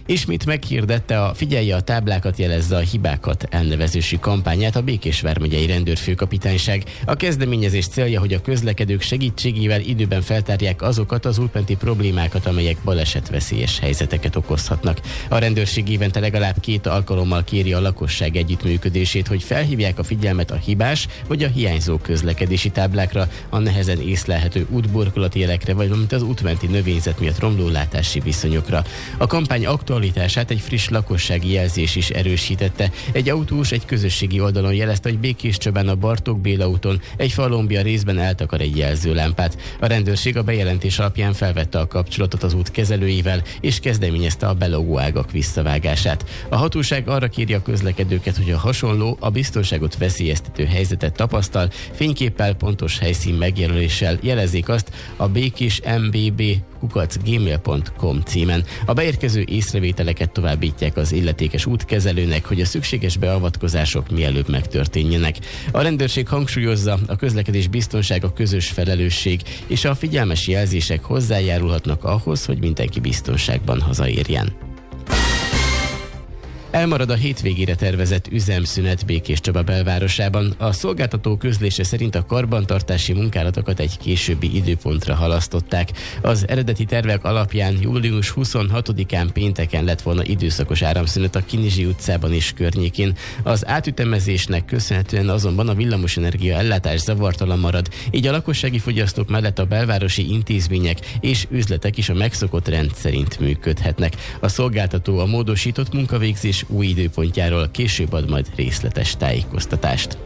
Ismét meghirdette a Figyelje a táblákat, jelezze a hibákat elnevezésű kampányát a Békés vármegyei rendőrfőkapitányság. A kezdeményezés célja, hogy a közlekedők segítségével időben feltárják azokat az útmenti problémákat, amelyek balesetveszélyes helyzeteket okozhatnak. A rendőrség évente legalább 2 alkalommal kéri a lakosság együttműködését, hogy felhívják a figyelmet a hibás vagy a hiányzó közlekedési táblákra, a nehezen észlelhető útburkolati jelekre, vagy valamint az útmenti növényzet miatt romló látási viszonyokra. A kampány aktualitását egy friss lakossági jelzés is erősítette. Egy autós egy közösségi oldalon jelezte, hogy Békéscsabán a Bartók Béla úton egy Fallombia részben eltakar egy jelzőlámpát. A rendőrség a bejelentés alapján felvette a kapcsolatot az út kezelőivel, és kezdeményezte a belógó ágak visszavágását. A hatóság arra kéri a közlekedőket, hogy a hasonló, a biztonságot veszélyeztető helyzetet tapasztal, fényképpel, pontos helyszín megjelöléssel jelezzék azt a békésmbb@gmail.com címen. A beérkező észrevételeket továbbítják az illetékes útkezelőnek, hogy a szükséges beavatkozások mielőbb megtörténjenek. A rendőrség hangsúlyozza, a közlekedés biztonsága közös felelősség, és a figyelmes jelzések hozzájárulhatnak ahhoz, hogy mindenki biztonságban hazaérjen. Elmarad a hétvégére tervezett üzemszünet Békéscsaba belvárosában. A szolgáltató közlése szerint a karbantartási munkálatokat egy későbbi időpontra halasztották. Az eredeti tervek alapján július 26-án pénteken lett volna időszakos áramszünet a Kinizsi utcában és környékén. Az átütemezésnek köszönhetően azonban a villamosenergia ellátás zavartalan marad, így a lakossági fogyasztók mellett a belvárosi intézmények és üzletek is a megszokott rend szerint működhetnek. A szolgáltató a módosított munkavégzés új időpontjáról később ad majd részletes tájékoztatást.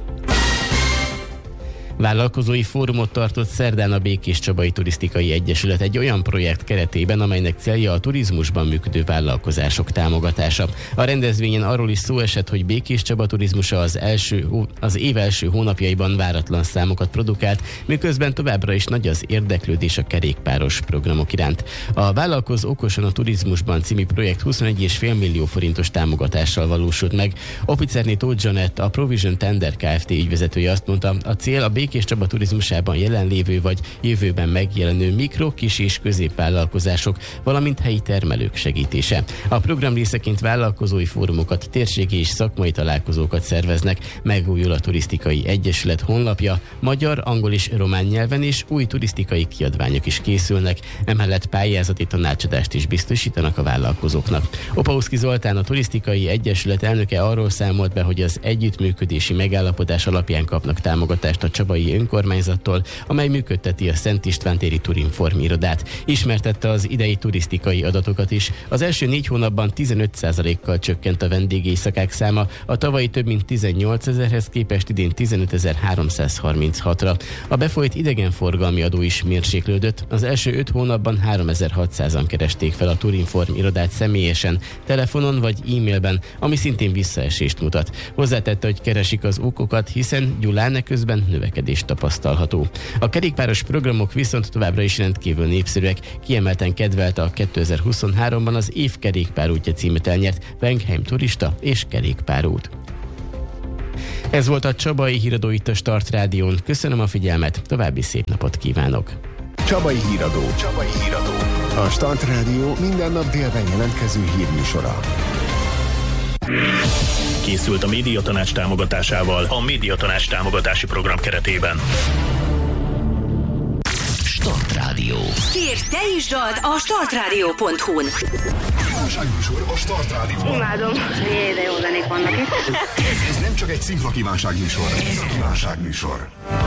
Vállalkozói fórumot tartott szerdán a Békéscsabai Turisztikai Egyesület egy olyan projekt keretében, amelynek célja a turizmusban működő vállalkozások támogatása. A rendezvényen arról is szó esett, hogy Békéscsaba turizmusa az év első hónapjaiban váratlan számokat produkált, miközben továbbra is nagy az érdeklődés a kerékpáros programok iránt. A Vállalkozz okosan a turizmusban című projekt 21,5 millió forintos támogatással valósult meg. Opicerné Tóth Zsanett, a Provision Tender Kft. Ügyvezetője azt mondta, a cél a Békéscsaba turizmusában jelenlévő vagy jövőben megjelenő mikro, kis és középvállalkozások, valamint helyi termelők segítése. A program részeként vállalkozói fórumokat, térségi és szakmai találkozókat szerveznek, megújul a Turisztikai Egyesület honlapja, magyar, angol és román nyelven, és új turisztikai kiadványok is készülnek, emellett pályázati tanácsadást is biztosítanak a vállalkozóknak. Opauszki Zoltán, a Turisztikai Egyesület elnöke arról számolt be, hogy az együttműködési megállapodás alapján kapnak támogatást a csabai önkormányzattól, amely működteti a Szent István téri Turinform irodát. Ismertette az idei turisztikai adatokat is. Az első 4 hónapban 15%-kal csökkent a vendégéjszakák száma, a tavalyi több mint 18 000-hez képest idén 15.336-ra. A befolyt idegenforgalmi adó is mérséklődött. Az első 5 hónapban 3600-an keresték fel a Turinform irodát személyesen, telefonon vagy e-mailben, ami szintén visszaesést mutat. Hozzátette, hogy keresik az okokat, hiszen Gyulán eközben növekedés tapasztalható. A kerékpáros programok viszont továbbra is rendkívül népszerűek, kiemelten kedvelte a 2023-ban az év kerékpárútja címet elnyert Wenkheim turista és kerékpárút. Ez volt a Csabai Híradó itt a Start Rádión. Köszönöm a figyelmet, további szép napot kívánok! Csabai Híradó. A Start Rádió minden nap délben jelentkező hírműsora. Készült a Médiatanács támogatásával a Médiatanács támogatási program keretében. Start Rádió. Kérj, te is dalt a startradio.hu-n. Kívánságműsor a Start Rádióban. Imádom. Jé, de jó zenék vannak itt. Ez nem csak egy szimpla kívánságműsor, ez a kívánságműsor.